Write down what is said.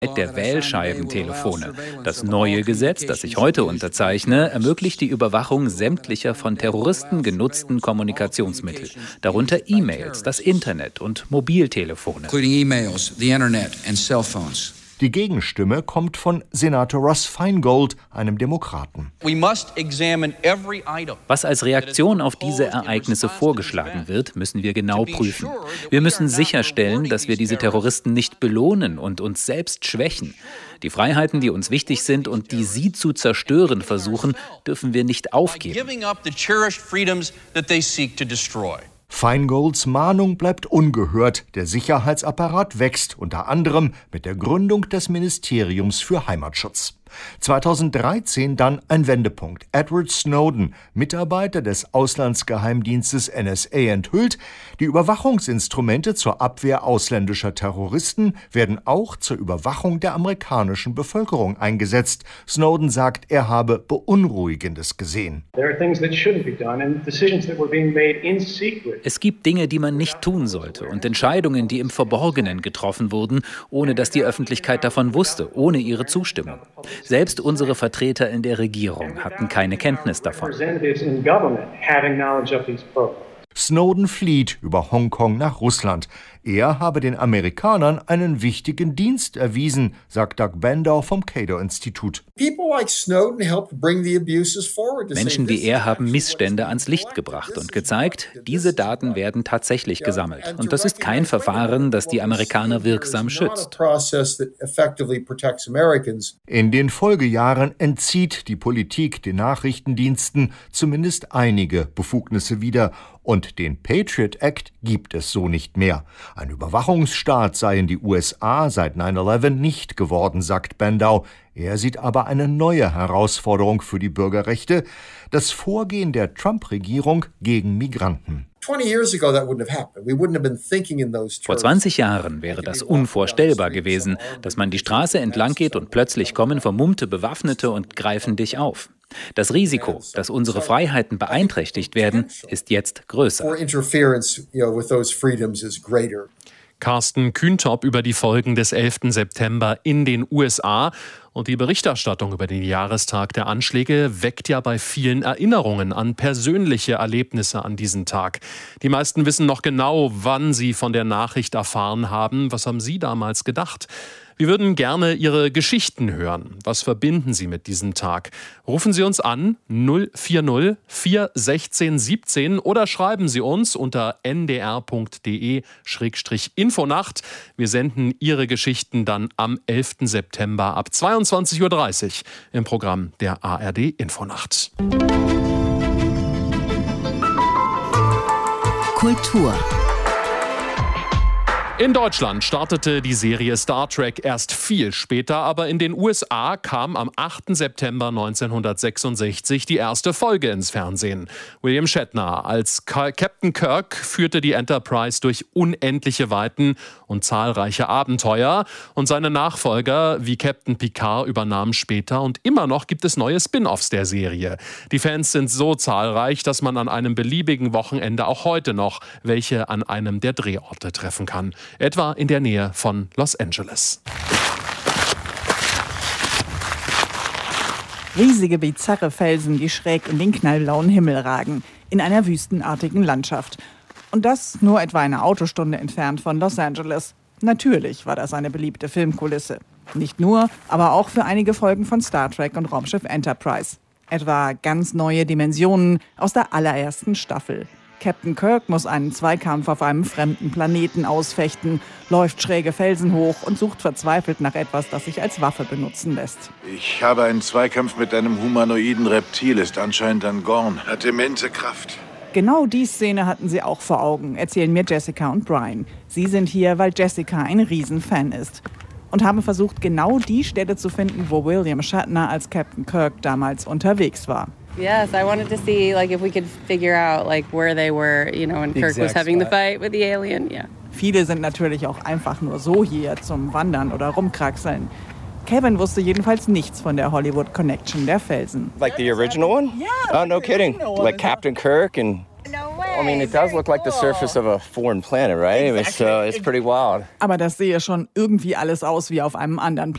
der Wählscheibentelefone. Das neue Gesetz, das ich heute unterzeichne, ermöglicht die Überwachung sämtlicher von Terroristen genutzten Kommunikationsmittel, darunter E-Mails, das Internet und Mobiltelefone. Die Gegenstimme kommt von Senator Russ Feingold, einem Demokraten. Was als Reaktion auf diese Ereignisse vorgeschlagen wird, müssen wir genau prüfen. Wir müssen sicherstellen, dass wir diese Terroristen nicht belohnen und uns selbst schwächen. Die Freiheiten, die uns wichtig sind und die sie zu zerstören versuchen, dürfen wir nicht aufgeben. Feingolds Mahnung bleibt ungehört. Der Sicherheitsapparat wächst, unter anderem mit der Gründung des Ministeriums für Heimatschutz. 2013 dann ein Wendepunkt. Edward Snowden, Mitarbeiter des Auslandsgeheimdienstes NSA, enthüllt, die Überwachungsinstrumente zur Abwehr ausländischer Terroristen werden auch zur Überwachung der amerikanischen Bevölkerung eingesetzt. Snowden sagt, er habe Beunruhigendes gesehen. Es gibt Dinge, die man nicht tun sollte und Entscheidungen, die im Verborgenen getroffen wurden, ohne dass die Öffentlichkeit davon wusste, ohne ihre Zustimmung. Selbst unsere Vertreter in der Regierung hatten keine Kenntnis davon. Snowden flieht über Hongkong nach Russland. Er habe den Amerikanern einen wichtigen Dienst erwiesen, sagt Doug Bandow vom Cato-Institut. Menschen wie er haben Missstände ans Licht gebracht und gezeigt, diese Daten werden tatsächlich gesammelt. Und das ist kein Verfahren, das die Amerikaner wirksam schützt. In den Folgejahren entzieht die Politik den Nachrichtendiensten zumindest einige Befugnisse wieder. Und den Patriot Act gibt es so nicht mehr. Ein Überwachungsstaat seien die USA seit 9/11 nicht geworden, sagt Bandow. Er sieht aber eine neue Herausforderung für die Bürgerrechte: das Vorgehen der Trump-Regierung gegen Migranten. Vor 20 Jahren wäre das unvorstellbar gewesen, dass man die Straße entlang geht und plötzlich kommen vermummte Bewaffnete und greifen dich auf. Das Risiko, dass unsere Freiheiten beeinträchtigt werden, ist jetzt größer. Carsten Kühntop über die Folgen des 11. September in den USA. Und die Berichterstattung über den Jahrestag der Anschläge weckt ja bei vielen Erinnerungen an persönliche Erlebnisse an diesen Tag. Die meisten wissen noch genau, wann sie von der Nachricht erfahren haben. Was haben Sie damals gedacht? Wir würden gerne Ihre Geschichten hören. Was verbinden Sie mit diesem Tag? Rufen Sie uns an 040 416 17 oder schreiben Sie uns unter ndr.de/Infonacht. Wir senden Ihre Geschichten dann am 11. September ab 22:30 Uhr im Programm der ARD Infonacht. Kultur. In Deutschland startete die Serie Star Trek erst viel später, aber in den USA kam am 8. September 1966 die erste Folge ins Fernsehen. William Shatner als Captain Kirk führte die Enterprise durch unendliche Weiten und zahlreiche Abenteuer. Und seine Nachfolger wie Captain Picard übernahmen später und immer noch gibt es neue Spin-offs der Serie. Die Fans sind so zahlreich, dass man an einem beliebigen Wochenende auch heute noch welche an einem der Drehorte treffen kann. Etwa in der Nähe von Los Angeles. Riesige, bizarre Felsen, die schräg in den knallblauen Himmel ragen, in einer wüstenartigen Landschaft. Und das nur etwa eine Autostunde entfernt von Los Angeles. Natürlich war das eine beliebte Filmkulisse. Nicht nur, aber auch für einige Folgen von Star Trek und Raumschiff Enterprise. Etwa ganz neue Dimensionen aus der allerersten Staffel. Captain Kirk muss einen Zweikampf auf einem fremden Planeten ausfechten, läuft schräge Felsen hoch und sucht verzweifelt nach etwas, das sich als Waffe benutzen lässt. Ich habe einen Zweikampf mit einem humanoiden Reptil, ist anscheinend ein Gorn, hat immense Kraft. Genau die Szene hatten sie auch vor Augen, erzählen mir Jessica und Brian. Sie sind hier, weil Jessica ein Riesenfan ist. Und haben versucht, genau die Stelle zu finden, wo William Shatner als Captain Kirk damals unterwegs war. Yes, I wanted to see if we could figure out where they were, when Kirk was having the fight with the alien. Yeah. Viele sind natürlich auch einfach nur so hier zum Wandern oder rumkraxeln. Kevin wusste jedenfalls nichts von der Hollywood Connection der Felsen. Like the original one? Yeah. Oh, no kidding. Like Captain Kirk and No way. I mean, it does look like the surface of a foreign planet, right? Exactly. It's pretty wild. Aber das sehe schon irgendwie alles aus wie auf einem anderen Planeten.